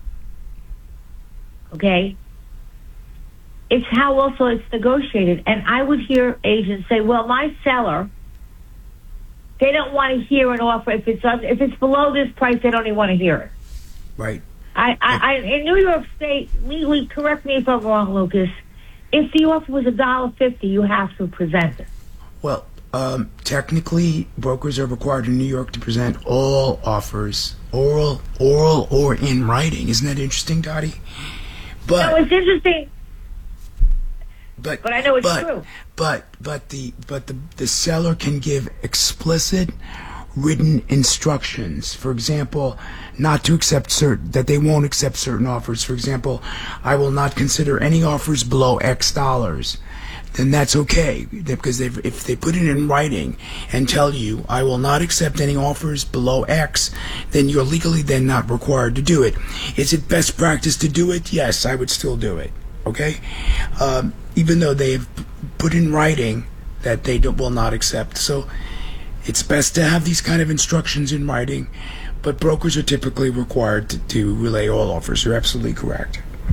okay, it's how also it's negotiated. And I would hear agents say, well, my seller, they don't want to hear an offer. If it's if it's below this price, they don't even want to hear it. Right. I, I, I, in New York State, legally, correct me if I'm wrong, Lucas, if the offer was a dollar fifty, you have to present it. Well, um, technically, brokers are required in New York to present all offers, oral, oral, or in writing. Isn't that interesting, Dottie? But no, it's interesting. But, but I know it's but, true. But but the but the the seller can give explicit written instructions. For example, not to accept certain that they won't accept certain offers. For example, I will not consider any offers below X dollars. Then that's okay, because they if they put it in writing and tell you I will not accept any offers below X, then you're legally then not required to do it. Is it best practice to do it? Yes, I would still do it. Okay, um, even though they have put in writing that they don't, will not accept. So it's best to have these kind of instructions in writing, but brokers are typically required to, to relay all offers. You're absolutely correct.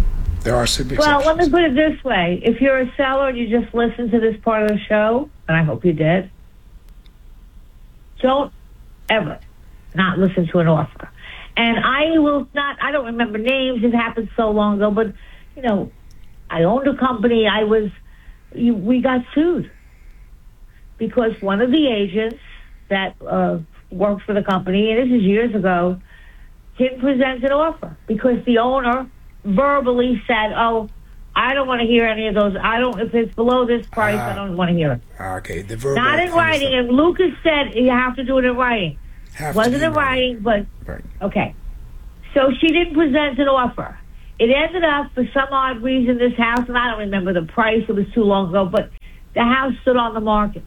There are some exceptions. Well, let me put it this way. If you're a seller and you just listen to this part of the show, and I hope you did, don't ever not listen to an offer. And I will not, I don't remember names. It happened so long ago. But, you know, I owned a company. I was, you, we got sued because one of the agents that uh, worked for the company, and this is years ago, didn't present an offer because the owner verbally said, oh, I don't want to hear any of those. I don't, if it's below this price, uh, I don't want to hear it. Okay, the verbal. Not in writing. And Lucas said you have to do it in writing. Have Wasn't in writing, but, right. Okay. So she didn't present an offer. It ended up, for some odd reason, this house, and I don't remember the price, it was too long ago, but the house stood on the market.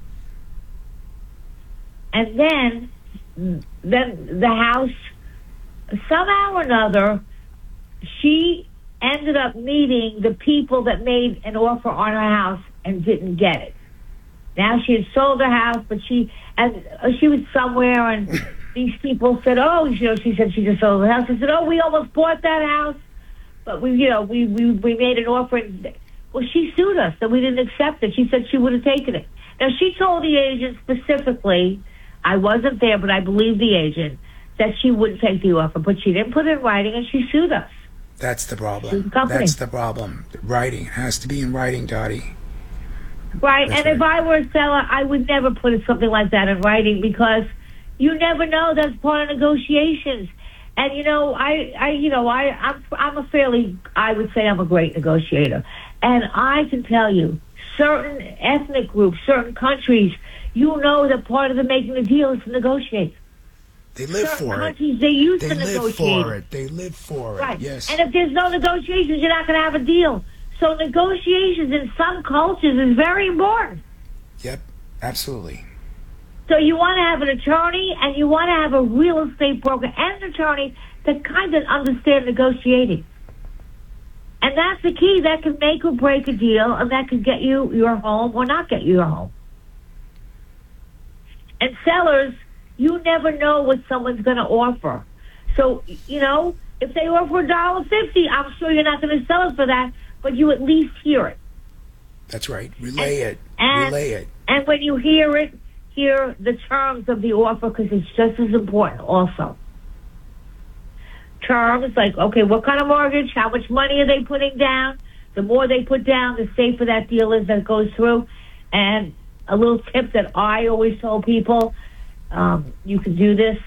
And then, then the house, somehow or another, she ended up meeting the people that made an offer on her house and didn't get it. Now she had sold her house, but she, and she was somewhere, and these people said, oh, you know, she said she just sold the house. She said, oh, we almost bought that house, but we, you know, we, we, we made an offer. And, well, she sued us, and we didn't accept it. She said she would have taken it. Now, she told the agent specifically, I wasn't there, but I believe the agent, that she wouldn't take the offer, but she didn't put it in writing, and she sued us. That's the problem. That's the problem. Writing. It has to be in writing, Dottie. Right, That's and right. if I were a seller, I would never put something like that in writing because you never know. That's part of negotiations. And, you know, I, I you know, I, I'm, I'm a fairly, I would say I'm a great negotiator. And I can tell you, certain ethnic groups, certain countries, you know that part of the making the deal is to negotiate. They live certain for countries, it. They use They to live negotiate. for it. They live for it. Right. Yes. And if there's no negotiations, you're not going to have a deal. So negotiations in some cultures is very important. Yep. Absolutely. So you want to have an attorney and you want to have a real estate broker and an attorney that kind of understand negotiating. And that's the key. That can make or break a deal, and that can get you your home or not get you your home. And sellers, you never know what someone's going to offer. So, you know, if they offer a dollar fifty, I'm sure you're not going to sell it for that, but you at least hear it. That's right. Relay and, it. And, Relay it. And when you hear it, hear the terms of the offer because it's just as important also. Terms like, okay, what kind of mortgage? How much money are they putting down? The more they put down, the safer that deal is that goes through. And a little tip that I always told people, um, you can do this.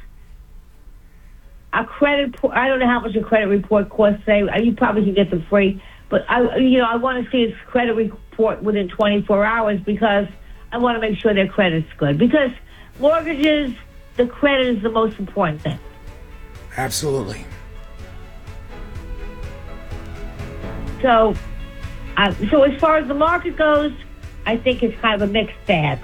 A credit, I don't know how much a credit report costs. Say you probably can get them free, but I, you know, I want to see its credit report within twenty-four hours because I want to make sure their credit's good. Because mortgages, the credit is the most important thing. Absolutely. So, uh, so as far as the market goes, I think it's kind of a mixed bag.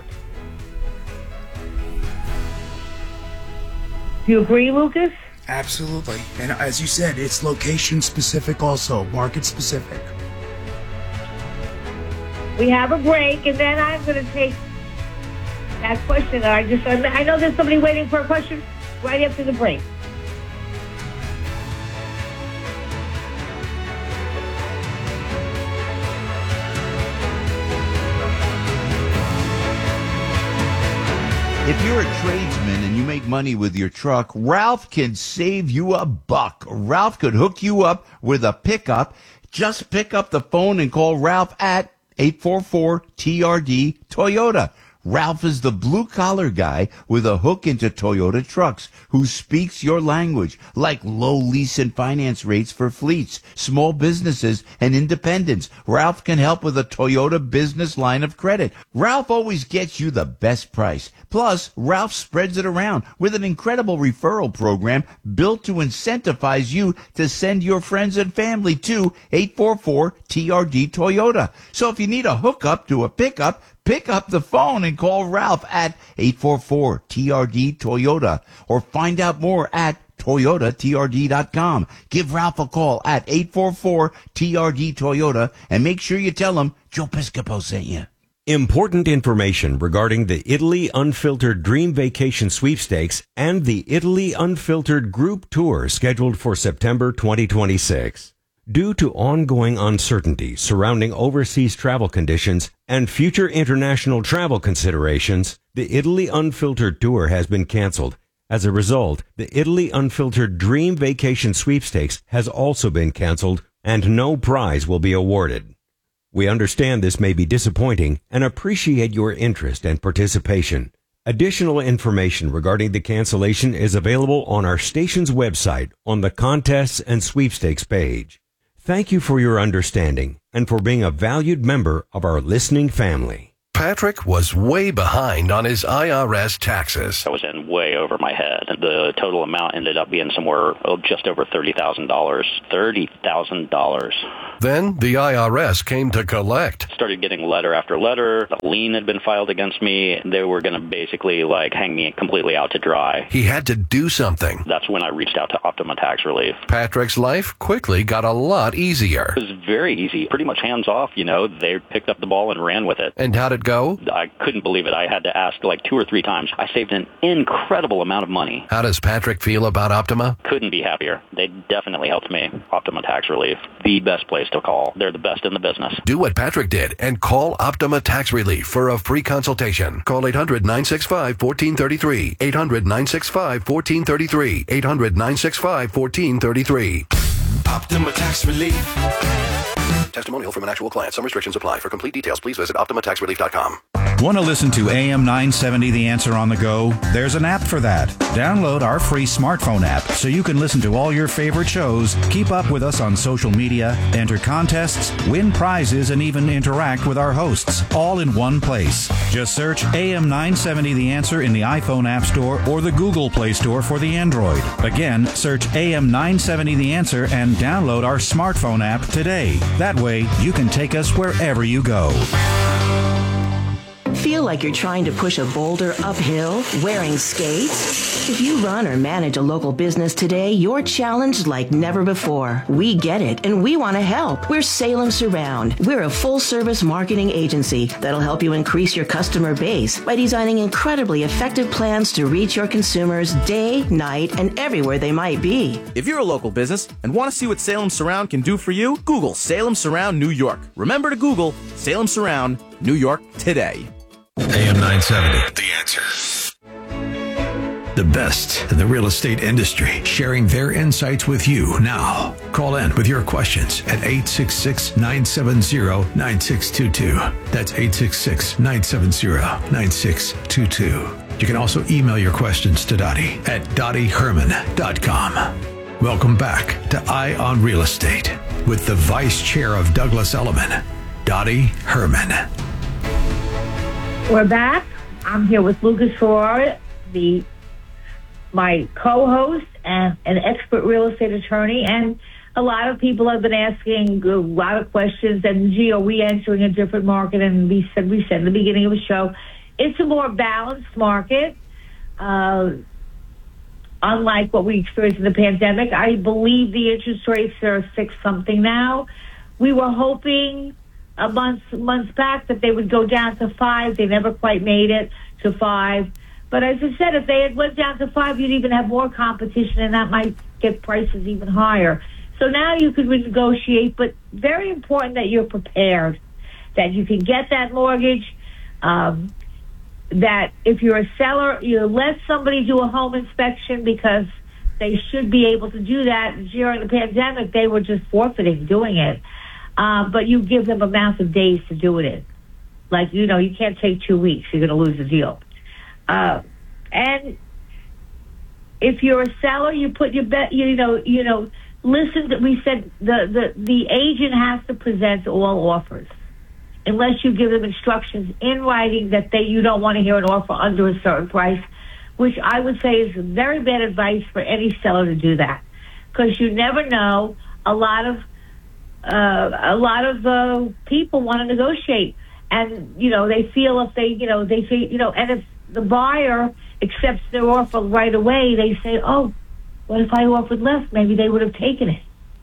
Do you agree, Lucas? Absolutely. And as you said, it's location specific also, market specific. We have a break, and then I'm going to take that question. I just, I know there's somebody waiting for a question right after the break. If you're a tradesman and you make money with your truck, Ralph can save you a buck. Ralph could hook you up with a pickup. Just pick up the phone and call Ralph at eight four four T R D Toyota. Ralph is the blue-collar guy with a hook into Toyota trucks who speaks your language, like low lease and finance rates for fleets, small businesses, and independents. Ralph can help with a Toyota business line of credit. Ralph always gets you the best price. Plus, Ralph spreads it around with an incredible referral program built to incentivize you to send your friends and family to eight four four T R D Toyota. So if you need a hookup to a pickup, pick up the phone and call Ralph at eight four four T R D Toyota or find out more at Toyota T R D dot com. Give Ralph a call at eight four four T R D Toyota and make sure you tell him Joe Piscopo sent you. Important information regarding the Italy Unfiltered Dream Vacation Sweepstakes and the Italy Unfiltered Group Tour scheduled for September twenty twenty-six. Due to ongoing uncertainty surrounding overseas travel conditions and future international travel considerations, the Italy Unfiltered Tour has been canceled. As a result, the Italy Unfiltered Dream Vacation Sweepstakes has also been canceled, and no prize will be awarded. We understand this may be disappointing and appreciate your interest and participation. Additional information regarding the cancellation is available on our station's website on the Contests and Sweepstakes page. Thank you for your understanding and for being a valued member of our listening family. Patrick was way behind on his I R S taxes. I was in way over my head. The total amount ended up being somewhere oh, just over thirty thousand dollars. thirty thousand dollars. Then the I R S came to collect. Started getting letter after letter. A lien had been filed against me. They were going to basically like hang me completely out to dry. He had to do something. That's when I reached out to Optima Tax Relief. Patrick's life quickly got a lot easier. It was very easy. Pretty much hands off, you know. They picked up the ball and ran with it. And how'd it go? I couldn't believe it. I had to ask like two or three times. I saved an incredible amount of money. How does Patrick feel about Optima? Couldn't be happier. They definitely helped me. Optima Tax Relief, the best place to call. They're the best in the business. Do what Patrick did and call Optima Tax Relief for a free consultation. Call eight hundred, nine six five, one four three three. eight hundred, nine six five, one four three three. eight hundred, nine six five, one four three three. Optima Tax Relief. Testimonial from an actual client. Some restrictions apply. For complete details, please visit optima tax relief dot com. Want to listen to A M nine seventy The Answer on the go? There's an app for that. Download our free smartphone app so you can listen to all your favorite shows, keep up with us on social media, enter contests, win prizes, and even interact with our hosts, all in one place. Just search A M nine seventy The Answer in the iPhone App Store or the Google Play Store for the Android. Again, search A M nine seventy The Answer and download our smartphone app today. That way, you can take us wherever you go. Feel like you're trying to push a boulder uphill wearing skates? If you run or manage a local business today, you're challenged like never before. We get it, and we want to help. We're Salem Surround. We're a full-service marketing agency that'll help you increase your customer base by designing incredibly effective plans to reach your consumers day, night, and everywhere they might be. If you're a local business and want to see what Salem Surround can do for you, Google Salem Surround New York. Remember to Google Salem Surround New York today. A M nine seventy, The Answer. The best in the real estate industry, sharing their insights with you now. Call in with your questions at eight six six, nine seven zero, nine six two two. That's eight six six, nine seven zero, nine six two two. You can also email your questions to Dottie at dottie herman dot com. Welcome back to Eye on Real Estate with the Vice Chair of Douglas Elliman, Dottie Herman. We're back. I'm here with Lucas Ferrara, the my co-host and an expert real estate attorney. And a lot of people have been asking a lot of questions. And, gee, are we entering a different market? And we said, we said at the beginning of the show, it's a more balanced market. Uh, unlike what we experienced in the pandemic, I believe the interest rates are six something now. We were hoping a month months back that they would go down to five. They never quite made it to five. But as I said, if they had went down to five, you'd even have more competition, and that might get prices even higher. So now you could renegotiate, but very important that you're prepared, that you can get that mortgage, um, that if you're a seller, you let somebody do a home inspection because they should be able to do that. During the pandemic, they were just forfeiting doing it. Uh, but you give them amount of days to do it in. Like, you know, you can't take two weeks. You're going to lose the deal. Uh, and if you're a seller, you put your bet, you know, you know, listen, to, we said the, the, the agent has to present all offers unless you give them instructions in writing that they, you don't want to hear an offer under a certain price, which I would say is very bad advice for any seller to do that. Because you never know. A lot of Uh, a lot of uh, people want to negotiate, and you know they feel if they, you know, they say, you know, and if the buyer accepts their offer right away, they say, "Oh, what if I offered less? Maybe they would have taken it."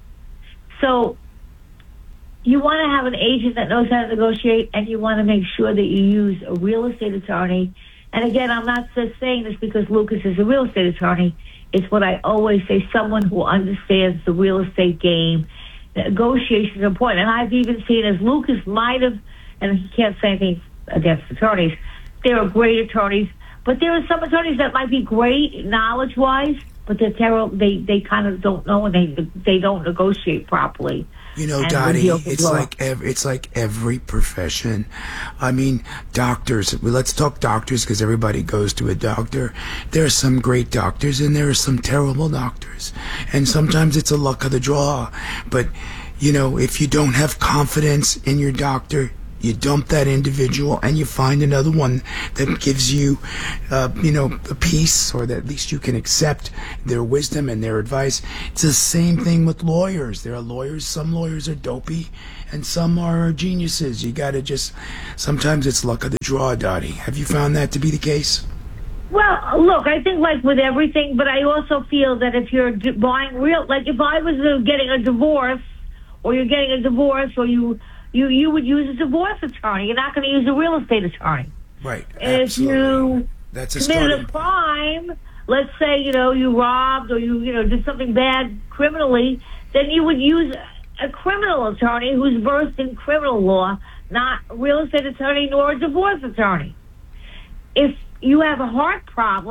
So you want to have an agent that knows how to negotiate, and you want to make sure that you use a real estate attorney. And again, I'm not just saying this because Lucas is a real estate attorney. It's what I always say: someone who understands the real estate game, negotiation is important. And I've even seen, as Lucas might have, and he can't say anything against attorneys, there are great attorneys, but there are some attorneys that might be great knowledge-wise, but they're terrible. They they kind of don't know, and they they don't negotiate properly. You know, And Dottie, we deal with it's law. like ev- it's like every profession. I mean, doctors. Well, let's talk doctors because everybody goes to a doctor. There are some great doctors and there are some terrible doctors, and sometimes it's a luck of the draw. But you know, if you don't have confidence in your doctor, you dump that individual and you find another one that gives you, uh, you know, a peace, or that at least you can accept their wisdom and their advice. It's the same thing with lawyers. There are lawyers, some lawyers are dopey and some are geniuses. You got to just, sometimes it's luck of the draw, Dottie. Have you found that to be the case? Well, look, I think like with everything, but I also feel that if you're d- buying real, like if I was uh, getting a divorce, or you're getting a divorce, or you, you, you would use a divorce attorney. You're not going to use a real estate attorney. Right. If you That's a committed starting a crime, let's say, you know, you robbed or you, you know, did something bad criminally, then you would use a criminal attorney who's versed in criminal law, not a real estate attorney nor a divorce attorney. If you have a heart problem,